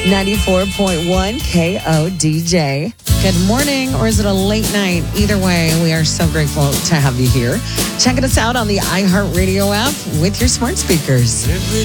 94.1 KODJ. Good morning, or is it a late night? Either way, we are so grateful to have you here. Checking us out on the iHeartRadio app with your smart speakers. Every